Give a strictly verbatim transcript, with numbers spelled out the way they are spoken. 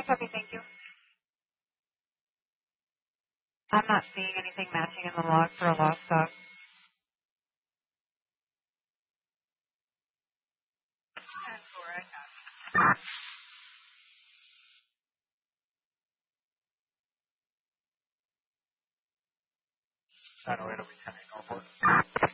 Copy, thank you. I'm not seeing anything matching in the log for a lost dog. nine oh eight, I'll be turning Norfolk.